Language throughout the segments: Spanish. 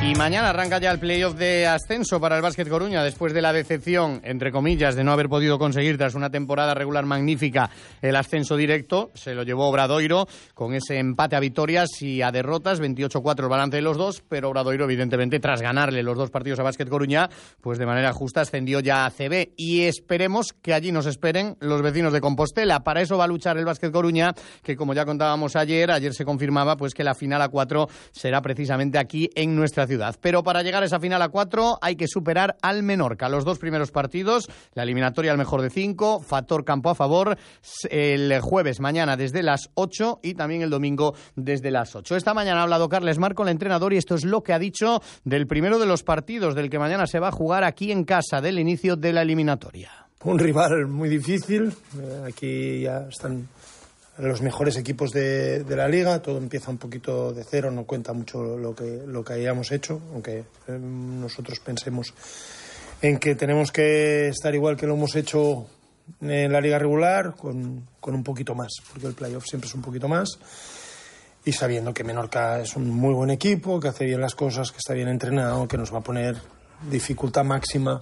Y mañana arranca ya el playoff de ascenso para el Básquet Coruña, después de la decepción, entre comillas, de no haber podido conseguir tras una temporada regular magnífica el ascenso directo. Se lo llevó Obradoiro con ese empate a victorias y a derrotas, 28-4 el balance de los dos, pero Obradoiro, evidentemente, tras ganarle los dos partidos a Básquet Coruña, pues de manera justa ascendió ya a CB. Y esperemos que allí nos esperen los vecinos de Compostela. Para eso va a luchar el Básquet Coruña, que como ya contábamos ayer se confirmaba pues que la final a 4 será precisamente aquí en nuestra ciudad. Pero para llegar a esa final a 4 hay que superar al Menorca. Los dos primeros partidos, la eliminatoria al mejor de 5, factor campo a favor, el jueves mañana desde las 8 y también el domingo desde las 8. Esta mañana ha hablado Carles Marco, el entrenador, y esto es lo que ha dicho del primero de los partidos, del que mañana se va a jugar aquí en casa, del inicio de la eliminatoria. Un rival muy difícil, aquí ya están los mejores equipos de la liga, todo empieza un poquito de cero, no cuenta mucho lo que hayamos hecho, aunque nosotros pensemos en que tenemos que estar igual que lo hemos hecho en la liga regular, con un poquito más, porque el playoff siempre es un poquito más, y sabiendo que Menorca es un muy buen equipo, que hace bien las cosas, que está bien entrenado, que nos va a poner dificultad máxima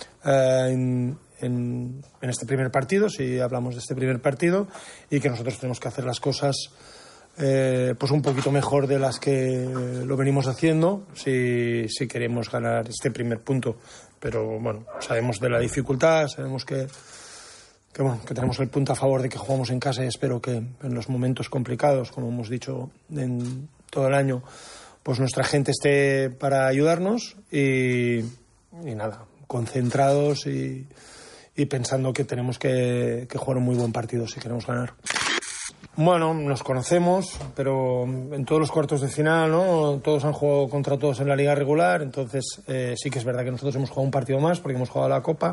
en este primer partido, si hablamos de este primer partido, y que nosotros tenemos que hacer las cosas pues un poquito mejor de las que lo venimos haciendo si queremos ganar este primer punto. Pero bueno, sabemos de la dificultad, sabemos que tenemos el punto a favor de que jugamos en casa, y espero que en los momentos complicados, como hemos dicho en todo el año, pues nuestra gente esté para ayudarnos y nada, concentrados y pensando que tenemos que jugar un muy buen partido si queremos ganar. Bueno, nos conocemos, pero en todos los cuartos de final, ¿no? Todos han jugado contra todos en la liga regular, entonces sí que es verdad que nosotros hemos jugado un partido más porque hemos jugado la Copa.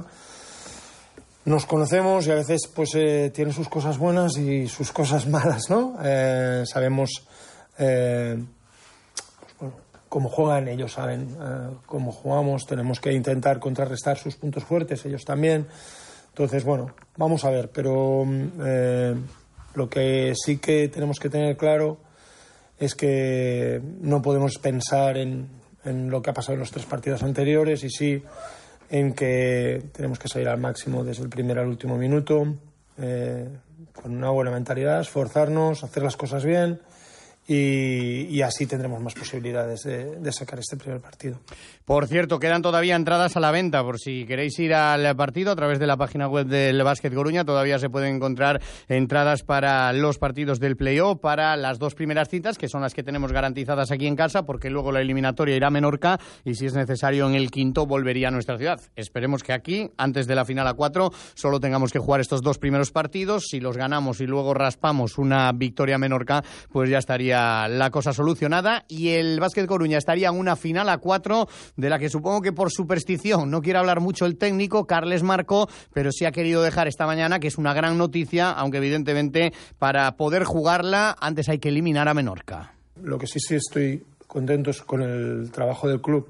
Nos conocemos y a veces pues tiene sus cosas buenas y sus cosas malas, ¿no? Sabemos cómo juegan, ellos saben cómo jugamos, tenemos que intentar contrarrestar sus puntos fuertes, ellos también. Entonces, bueno, vamos a ver, pero lo que sí que tenemos que tener claro es que no podemos pensar en lo que ha pasado en los 3 partidos anteriores, y sí en que tenemos que salir al máximo desde el primer al último minuto, con una buena mentalidad, esforzarnos, hacer las cosas bien, y así tendremos más posibilidades de sacar este primer partido. Por cierto, quedan todavía entradas a la venta, por si queréis ir al partido a través de la página web del Básquet Coruña. Todavía se pueden encontrar entradas para los partidos del play-off, para las 2 primeras citas, que son las que tenemos garantizadas aquí en casa, porque luego la eliminatoria irá a Menorca y, si es necesario, en el quinto volvería a nuestra ciudad. Esperemos que aquí, antes de la final a 4, solo tengamos que jugar estos 2 primeros partidos. Si los ganamos y luego raspamos una victoria a Menorca, pues ya estaría la cosa solucionada, y el Básquet Coruña estaría en una final a 4, de la que supongo que por superstición no quiere hablar mucho el técnico Carles Marco, pero sí ha querido dejar esta mañana que es una gran noticia, aunque evidentemente para poder jugarla antes hay que eliminar a Menorca. Lo que sí estoy contento es con el trabajo del club,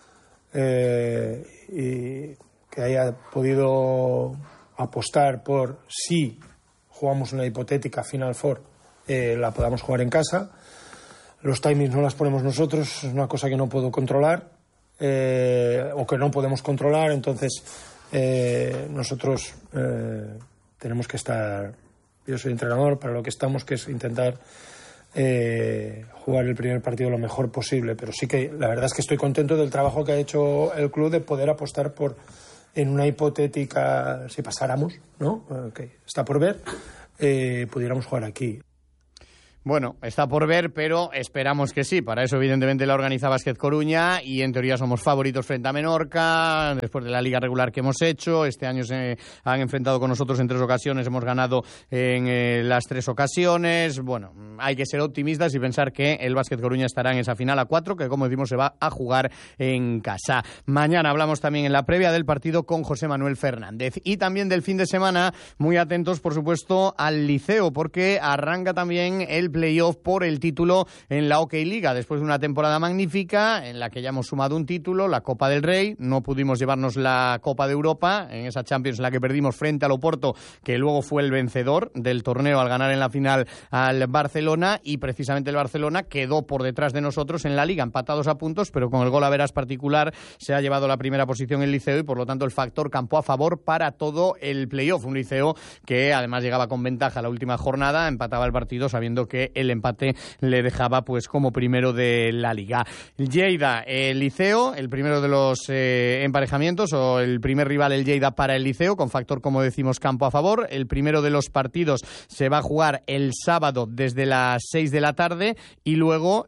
y que haya podido apostar por, si jugamos una hipotética Final Four, la podamos jugar en casa. Los timings no las ponemos nosotros, es una cosa que no puedo controlar, o que no podemos controlar, entonces nosotros tenemos que estar, yo soy entrenador, para lo que estamos, que es intentar jugar el primer partido lo mejor posible, pero sí que la verdad es que estoy contento del trabajo que ha hecho el club de poder apostar por, en una hipotética, si pasáramos, ¿no? Que está por ver, pudiéramos jugar aquí. Bueno, está por ver, pero esperamos que sí. Para eso, evidentemente, la organiza Básquet Coruña, y en teoría somos favoritos frente a Menorca, después de la liga regular que hemos hecho. Este año se han enfrentado con nosotros en 3 ocasiones, hemos ganado en las 3 ocasiones. Bueno, hay que ser optimistas y pensar que el Básquet Coruña estará en esa final a 4, que, como decimos, se va a jugar en casa. Mañana hablamos también en la previa del partido con José Manuel Fernández. Y también del fin de semana, muy atentos, por supuesto, al Liceo, porque arranca también el playoff por el título en la OK Liga, después de una temporada magnífica en la que ya hemos sumado un título, la Copa del Rey. No pudimos llevarnos la Copa de Europa en esa Champions en la que perdimos frente al Oporto, que luego fue el vencedor del torneo al ganar en la final al Barcelona, y precisamente el Barcelona quedó por detrás de nosotros en la Liga, empatados a puntos, pero con el gol a veras particular se ha llevado la primera posición el Liceo, y por lo tanto el factor campo a favor para todo el playoff. Un Liceo que además llegaba con ventaja a la última jornada, empataba el partido sabiendo que el empate le dejaba pues como primero de la Liga. Lleida, el Liceo, el primero de los emparejamientos, o el primer rival el Lleida para el Liceo, con factor, como decimos, campo a favor. El primero de los partidos se va a jugar el sábado desde las 6 de la tarde, y luego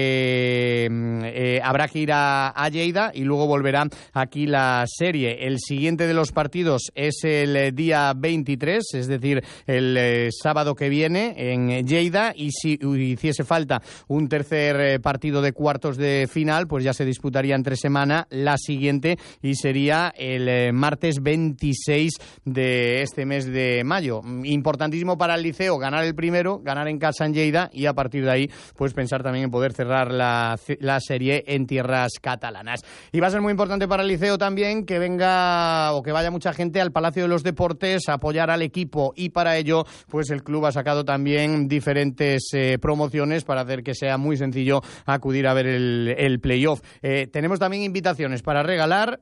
habrá que ir a Lleida, y luego volverá aquí la serie. El siguiente de los partidos es el día 23, es decir, el sábado que viene en Lleida, y si hiciese falta un tercer partido de cuartos de final, pues ya se disputaría entre semana la siguiente, y sería el martes 26 de este mes de mayo. Importantísimo para el Liceo ganar el primero, ganar en casa en Lleida, y a partir de ahí pues pensar también en poder cerrar la serie en tierras catalanas. Y va a ser muy importante para el Liceo también que venga o que vaya mucha gente al Palacio de los Deportes a apoyar al equipo, y para ello pues el club ha sacado también diferentes promociones para hacer que sea muy sencillo acudir a ver el playoff. Tenemos también invitaciones para regalar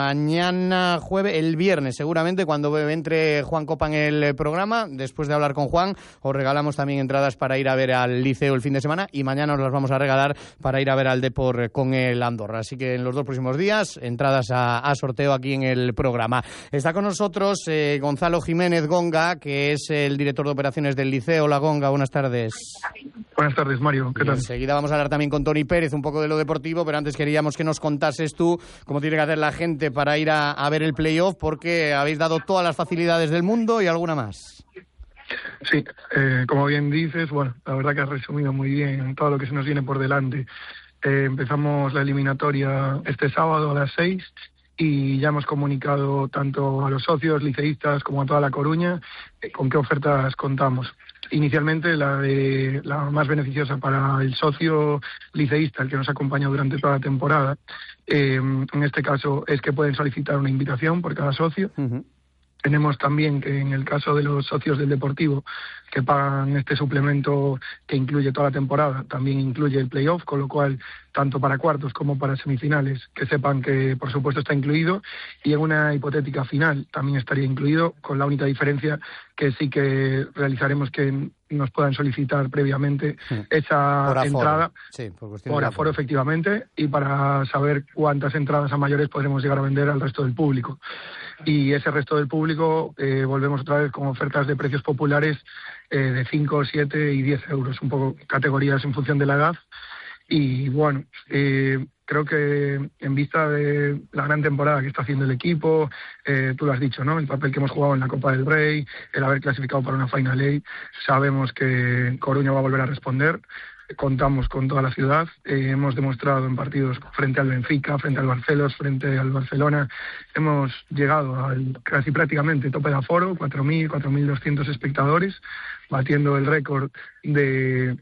mañana jueves, el viernes seguramente, cuando entre Juan Copa en el programa. Después de hablar con Juan, os regalamos también entradas para ir a ver al Liceo el fin de semana, y mañana os las vamos a regalar para ir a ver al Depor con el Andorra. Así que en los 2 próximos días, entradas a sorteo aquí en el programa. Está con nosotros Gonzalo Jiménez Gonga, que es el director de operaciones del Liceo. Hola, Gonga, buenas tardes. Buenas tardes, Mario. ¿Qué tal? Enseguida vamos a hablar también con Toni Pérez un poco de lo deportivo, pero antes queríamos que nos contases tú cómo tiene que hacer la gente para ir a ver el playoff, porque habéis dado todas las facilidades del mundo y alguna más. Sí, como bien dices, bueno, la verdad que has resumido muy bien todo lo que se nos viene por delante. Empezamos la eliminatoria este sábado a las 6, y ya hemos comunicado tanto a los socios liceístas como a toda La Coruña con qué ofertas contamos. Inicialmente la más beneficiosa para el socio liceísta, el que nos acompaña durante toda la temporada, en este caso es que pueden solicitar una invitación por cada socio. Uh-huh. Tenemos también que en el caso de los socios del Deportivo, que pagan este suplemento que incluye toda la temporada, también incluye el playoff, con lo cual tanto para cuartos como para semifinales, que sepan que por supuesto está incluido, y en una hipotética final también estaría incluido, con la única diferencia que sí que realizaremos que nos puedan solicitar previamente esa entrada por aforo, efectivamente, y para saber cuántas entradas a mayores podremos llegar a vender al resto del público. Y ese resto del público volvemos otra vez con ofertas de precios populares de 5, 7 y 10 euros, un poco categorías en función de la edad. Y bueno, creo que en vista de la gran temporada que está haciendo el equipo, tú lo has dicho, ¿no? El papel que hemos jugado en la Copa del Rey, el haber clasificado para una Final Eight, sabemos que Coruña va a volver a responder. Contamos con toda la ciudad, hemos demostrado en partidos frente al Benfica, frente al Barcelos, frente al Barcelona, hemos llegado al casi prácticamente tope de aforo, 4.000, 4.200 espectadores, batiendo el récord de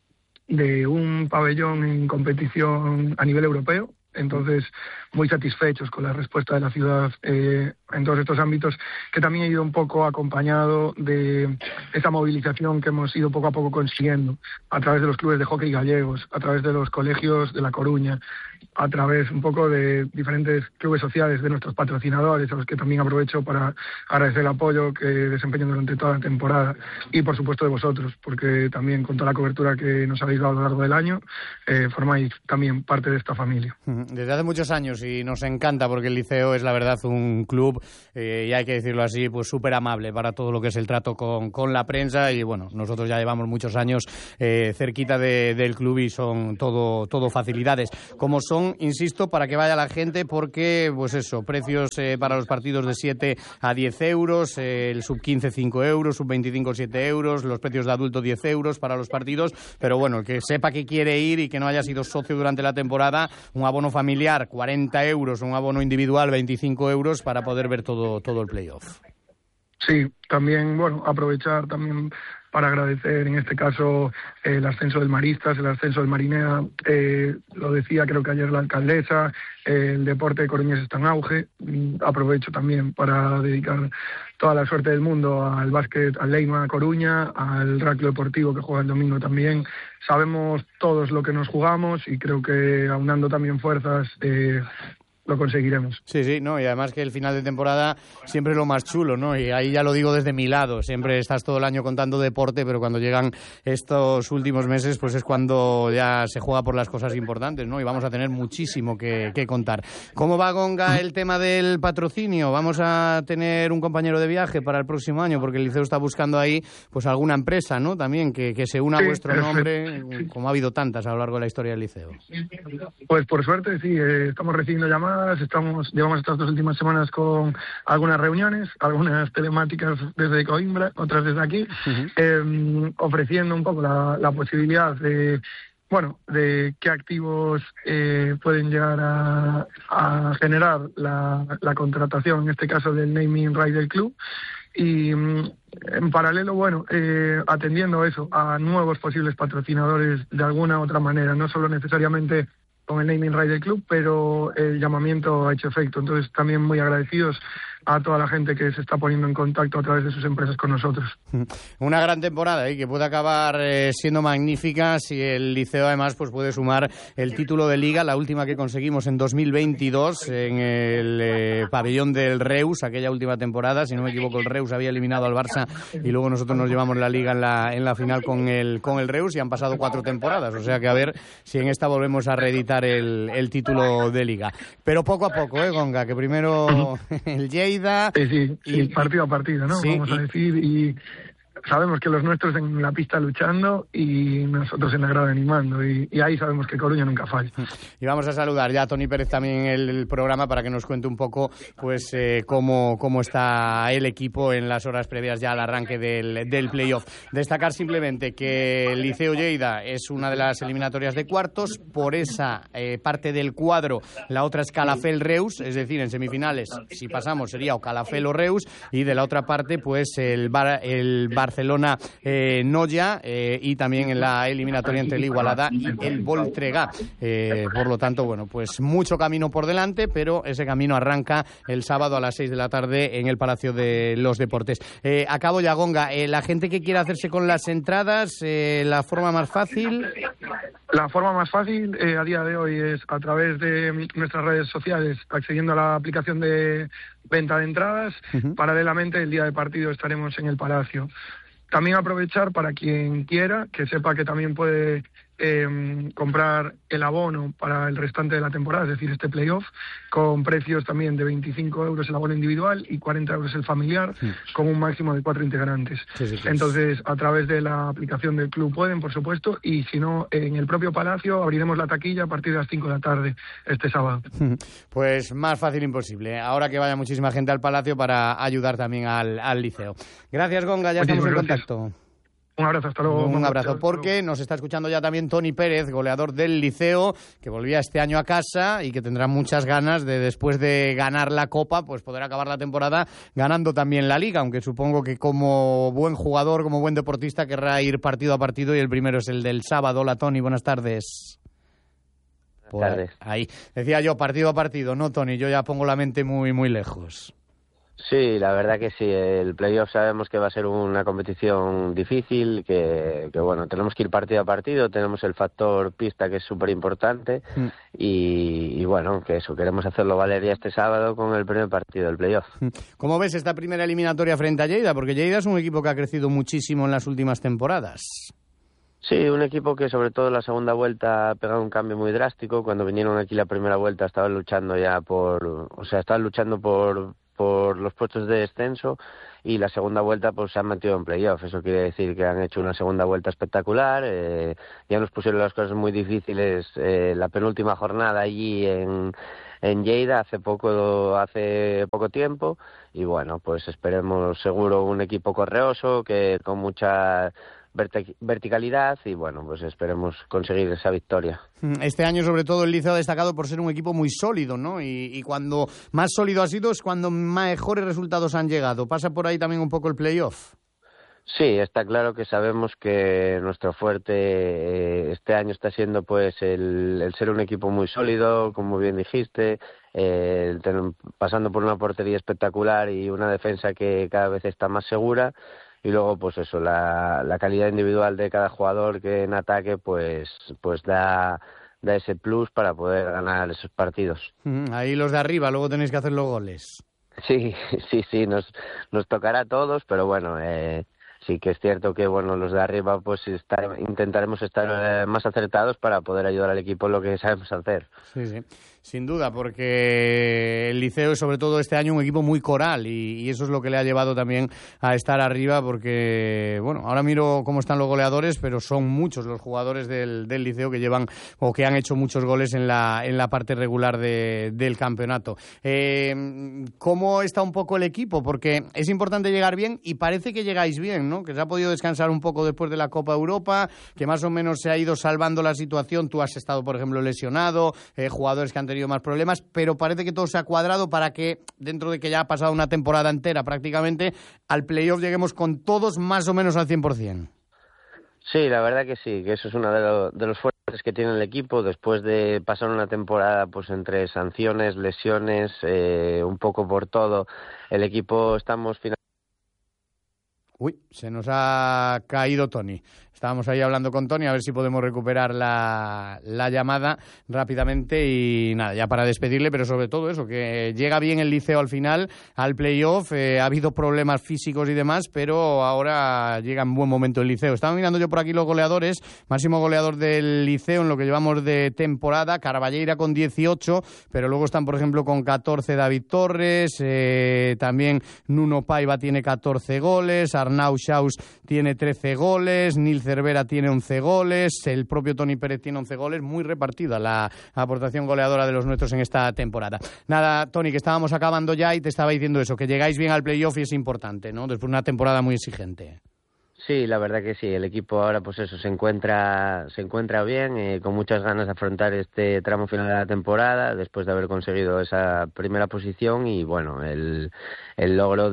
un pabellón en competición a nivel europeo. Entonces, muy satisfechos con la respuesta de la ciudad en todos estos ámbitos, que también ha ido un poco acompañado de esa movilización que hemos ido poco a poco consiguiendo a través de los clubes de hockey gallegos, a través de los colegios de La Coruña, a través un poco de diferentes clubes sociales de nuestros patrocinadores, a los que también aprovecho para agradecer el apoyo que desempeñan durante toda la temporada, y por supuesto de vosotros, porque también con toda la cobertura que nos habéis dado a lo largo del año, formáis también parte de esta familia. Desde hace muchos años, y nos encanta porque el Liceo es la verdad un club, y hay que decirlo así, pues súper amable para todo lo que es el trato con la prensa, y bueno, nosotros ya llevamos muchos años cerquita del club y son todo facilidades. Como son, insisto, para que vaya la gente, porque pues eso, precios para los partidos de 7 a 10 euros, el sub-15 5 euros, sub-25 7 euros, los precios de adulto 10 euros para los partidos, pero bueno, el que sepa que quiere ir y que no haya sido socio durante la temporada, un abono familiar 40 euros, un abono individual 25 euros para poder ver todo el playoff. Sí, también, bueno, aprovechar también para agradecer en este caso el ascenso del Maristas, el ascenso del Marineda, lo decía creo que ayer la alcaldesa, el deporte de Coruñés está en auge. Aprovecho también para dedicar toda la suerte del mundo al básquet, al Leima Coruña, al Raclo Deportivo que juega el domingo también. Sabemos todos lo que nos jugamos y creo que aunando también fuerzas lo conseguiremos. Sí, no, y además que el final de temporada siempre es lo más chulo, ¿no? Y ahí ya lo digo desde mi lado, siempre estás todo el año contando deporte, pero cuando llegan estos últimos meses, pues es cuando ya se juega por las cosas importantes, ¿no? Y vamos a tener muchísimo que contar. ¿Cómo va, Gonga, el tema del patrocinio? Vamos a tener un compañero de viaje para el próximo año, porque el Liceo está buscando ahí, pues alguna empresa, ¿no? También que se una a vuestro nombre, como ha habido tantas a lo largo de la historia del Liceo. Pues por suerte, sí, estamos recibiendo llamadas. Llevamos estas 2 últimas semanas con algunas reuniones, algunas telemáticas desde Coimbra, otras desde aquí, ofreciendo un poco la posibilidad de qué activos pueden llegar a generar la contratación, en este caso del naming right del club. Y en paralelo, atendiendo eso a nuevos posibles patrocinadores de alguna u otra manera, no solo necesariamente con el naming right del club, pero el llamamiento ha hecho efecto. Entonces, también muy agradecidos a toda la gente que se está poniendo en contacto a través de sus empresas con nosotros. Una gran temporada que puede acabar siendo magnífica si el Liceo además pues puede sumar el título de Liga, la última que conseguimos en 2022 en el pabellón del Reus, aquella última temporada. Si no me equivoco, el Reus había eliminado al Barça y luego nosotros nos llevamos la Liga en la final con el Reus, y han pasado 4 temporadas, o sea que a ver si en esta volvemos a reeditar el título de Liga. Pero poco a poco, Gonga, que primero el Lleida. Sí, partido a partido, ¿no? Sí, vamos a decir, y sabemos que los nuestros en la pista luchando y nosotros en la grada animando, y ahí sabemos que Coruña nunca falla. Y vamos a saludar ya a Toni Pérez también en el programa para que nos cuente un poco pues cómo está el equipo en las horas previas ya al arranque del playoff. Destacar simplemente que el Liceo Lleida es una de las eliminatorias de cuartos. Por esa parte del cuadro, la otra es Calafell-Reus, es decir, en semifinales, si pasamos, sería o Calafell o Reus, y de la otra parte pues el Barcelona-Noya, y también en la eliminatoria entre el Igualada y el Voltregá. Por lo tanto, pues mucho camino por delante, pero ese camino arranca el sábado a las 6 de la tarde en el Palacio de los Deportes. Acabo ya, Gonga. La gente que quiera hacerse con las entradas, la forma más fácil... La forma más fácil a día de hoy es a través de nuestras redes sociales, accediendo a la aplicación de venta de entradas. Paralelamente, el día de partido estaremos en el Palacio. También aprovechar para quien quiera, que sepa que también puede comprar el abono para el restante de la temporada, es decir, este playoff, con precios también de 25 euros el abono individual y 40 euros el familiar, con un máximo de 4 integrantes. Sí. Entonces, a través de la aplicación del club pueden, por supuesto, y si no, en el propio Palacio abriremos la taquilla a partir de las 5 de la tarde este sábado. Pues más fácil imposible. Ahora que vaya muchísima gente al Palacio para ayudar también al Liceo. Gracias, Gonga, ya estamos en contacto. Un abrazo, hasta luego. Un abrazo, porque nos está escuchando ya también Toni Pérez, goleador del Liceo, que volvía este año a casa y que tendrá muchas ganas de, después de ganar la Copa, pues poder acabar la temporada ganando también la Liga, aunque supongo que como buen jugador, como buen deportista, querrá ir partido a partido, y el primero es el del sábado. Hola, Toni, buenas tardes. Buenas tardes. Ahí, decía yo, partido a partido, ¿no, Toni? Yo ya pongo la mente muy, muy lejos. Sí, la verdad que sí. El playoff sabemos que va a ser una competición difícil, que bueno, tenemos que ir partido a partido, tenemos el factor pista que es súper importante y bueno, que eso, queremos hacerlo valer ya este sábado con el primer partido del playoff. ¿Cómo ves esta primera eliminatoria frente a Lleida? Porque Lleida es un equipo que ha crecido muchísimo en las últimas temporadas. Sí, un equipo que sobre todo en la segunda vuelta ha pegado un cambio muy drástico. Cuando vinieron aquí la primera vuelta estaban luchando ya por los puestos de descenso, y la segunda vuelta pues se han metido en playoff. Eso quiere decir que han hecho una segunda vuelta espectacular. Ya nos pusieron las cosas muy difíciles la penúltima jornada allí en Lleida hace poco tiempo, y bueno, pues esperemos seguro un equipo correoso, que con mucha verticalidad, y bueno, pues esperemos conseguir esa victoria. Este año sobre todo el Liceo ha destacado por ser un equipo muy sólido, ¿no? Y cuando más sólido ha sido es cuando mejores resultados han llegado. ¿Pasa por ahí también un poco el playoff? Sí, está claro que sabemos que nuestro fuerte este año está siendo pues el ser un equipo muy sólido, como bien dijiste, pasando por una portería espectacular y una defensa que cada vez está más segura, y luego pues eso, la calidad individual de cada jugador que en ataque pues da ese plus para poder ganar esos partidos. Ahí los de arriba, luego tenéis que hacer los goles. Sí, nos tocará a todos, pero bueno, sí que es cierto que bueno, los de arriba pues intentaremos estar más acertados para poder ayudar al equipo en lo que sabemos hacer. Sí, sin duda, porque el Liceo es sobre todo este año un equipo muy coral y eso es lo que le ha llevado también a estar arriba, porque bueno, ahora miro cómo están los goleadores, pero son muchos los jugadores del Liceo que llevan o que han hecho muchos goles en la parte regular del campeonato. ¿Cómo está un poco el equipo? Porque es importante llegar bien y parece que llegáis bien, ¿no? Que se ha podido descansar un poco después de la Copa Europa, que más o menos se ha ido salvando la situación. Tú has estado, por ejemplo, lesionado, jugadores que han tenido más problemas, pero parece que todo se ha cuadrado para que, dentro de que ya ha pasado una temporada entera prácticamente, al playoff lleguemos con todos más o menos al 100%. Sí, la verdad que sí, que eso es uno de los fuertes que tiene el equipo después de pasar una temporada pues entre sanciones, lesiones, un poco por todo. El equipo estamos finalmente... Uy, se nos ha caído Tony. Estábamos ahí hablando con Tony a ver si podemos recuperar la llamada rápidamente y nada, ya para despedirle, pero sobre todo eso, que llega bien el Liceo al final, al playoff, ha habido problemas físicos y demás, pero ahora llega en buen momento el Liceo. Estaba mirando yo por aquí los goleadores, máximo goleador del Liceo en lo que llevamos de temporada, Carballeira con 18, pero luego están por ejemplo con 14 David Torres, también Nuno Paiva tiene 14 goles, Arnau Xaus tiene 13 goles, Nil Cervera tiene 11 goles, el propio Toni Pérez tiene 11 goles, muy repartida la aportación goleadora de los nuestros en esta temporada. Nada, Toni, que estábamos acabando ya y te estaba diciendo eso, que llegáis bien al playoff y es importante, ¿no? Después de una temporada muy exigente. Sí, la verdad que sí, el equipo ahora pues eso se encuentra bien, con muchas ganas de afrontar este tramo final de la temporada después de haber conseguido esa primera posición y bueno, el logro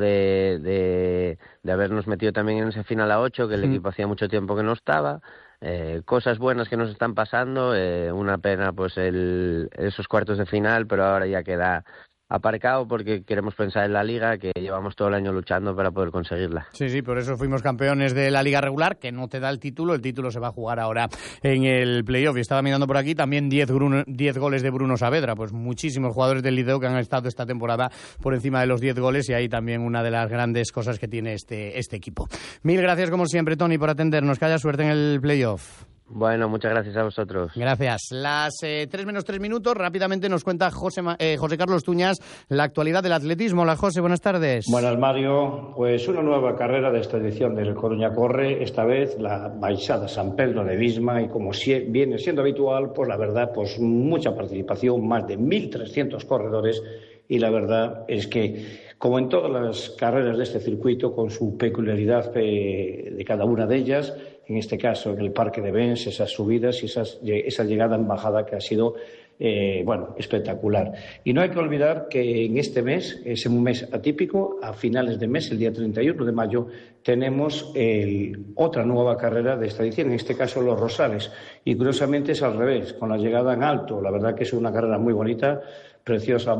de habernos metido también en ese final a 8, que el equipo hacía mucho tiempo que no estaba. Cosas buenas que nos están pasando, una pena pues esos cuartos de final, pero ahora ya queda aparcado porque queremos pensar en la Liga, que llevamos todo el año luchando para poder conseguirla. Sí, por eso fuimos campeones de la Liga regular, que no te da el título se va a jugar ahora en el playoff. Y estaba mirando por aquí también 10 goles de Bruno Saavedra, pues muchísimos jugadores del Liceo que han estado esta temporada por encima de los 10 goles y ahí también una de las grandes cosas que tiene este equipo. Mil gracias como siempre, Toni, por atendernos, que haya suerte en el playoff. Bueno, muchas gracias a vosotros. Gracias. Las 3 menos 3 minutos, rápidamente nos cuenta José Carlos Tuñas la actualidad del atletismo. Hola, José, buenas tardes. Buenas, Mario. Pues una nueva carrera de esta edición del Coruña Corre, esta vez la Baixada San Pedro de Visma, y como viene siendo habitual, pues la verdad, pues mucha participación, más de 1.300 corredores, y la verdad es que, como en todas las carreras de este circuito, con su peculiaridad de cada una de ellas, en este caso en el Parque de Bens, esas subidas y esa llegada en bajada que ha sido espectacular. Y no hay que olvidar que en este mes, es un mes atípico, a finales de mes, el día 31 de mayo, tenemos otra nueva carrera de esta edición, en este caso Los Rosales, y curiosamente es al revés, con la llegada en alto. La verdad que es una carrera muy bonita, preciosa,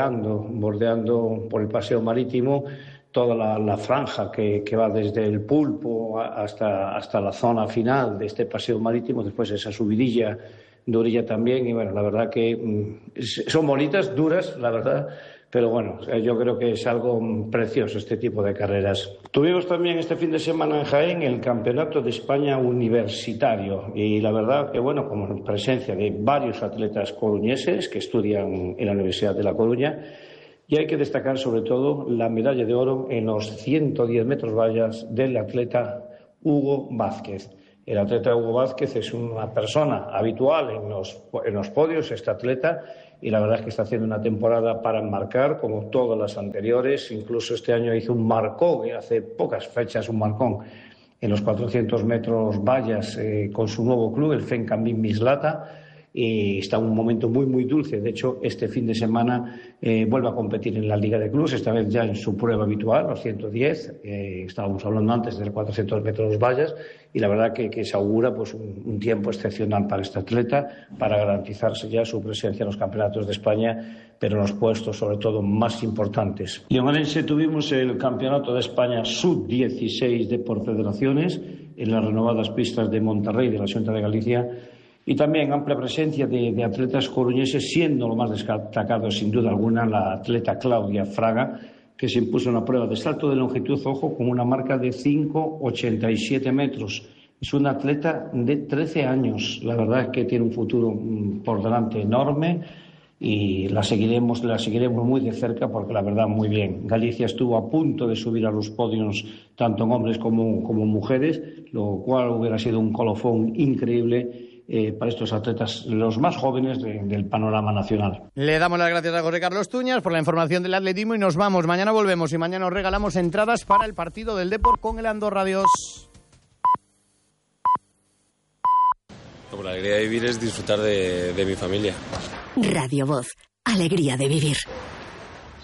bordeando por el paseo marítimo toda la franja que va desde el Pulpo hasta la zona final de este paseo marítimo, después esa subidilla de orilla también, y bueno, la verdad que son bonitas, duras, la verdad, pero bueno, yo creo que es algo precioso este tipo de carreras. Tuvimos también este fin de semana en Jaén el Campeonato de España Universitario, y la verdad que bueno, como en presencia de varios atletas coruñeses que estudian en la Universidad de La Coruña, y hay que destacar sobre todo la medalla de oro en los 110 metros vallas del atleta Hugo Vázquez. El atleta Hugo Vázquez es una persona habitual en los podios, este atleta, y la verdad es que está haciendo una temporada para enmarcar, como todas las anteriores. Incluso este año hizo un marcón, hace pocas fechas un marcón, en los 400 metros vallas con su nuevo club, el Fencamín Mislata, y está en un momento muy, muy dulce. De hecho, este fin de semana vuelve a competir en la Liga de Clubes, esta vez ya en su prueba habitual, los 110. Estábamos hablando antes de 400 metros vallas, y la verdad que se augura pues un tiempo excepcional para este atleta, para garantizarse ya su presencia en los campeonatos de España, pero en los puestos sobre todo más importantes. En Orense tuvimos el Campeonato de España Sub-16 de por federaciones en las renovadas pistas de Monterrey de la Xunta de Galicia, y también amplia presencia de atletas coruñeses, siendo lo más destacado sin duda alguna la atleta Claudia Fraga, que se impuso una prueba de salto de longitud, ojo, con una marca de 5,87 metros. Es una atleta de 13 años, la verdad es que tiene un futuro por delante enorme, y la seguiremos muy de cerca, porque la verdad muy bien. Galicia estuvo a punto de subir a los podios tanto en hombres como mujeres, lo cual hubiera sido un colofón increíble para estos atletas, los más jóvenes del panorama nacional. Le damos las gracias a José Carlos Tuñas por la información del atletismo y nos vamos. Mañana volvemos y mañana os regalamos entradas para el partido del Depor con el Andorra. Adiós. La alegría de vivir es disfrutar de mi familia. Radio Voz, alegría de vivir.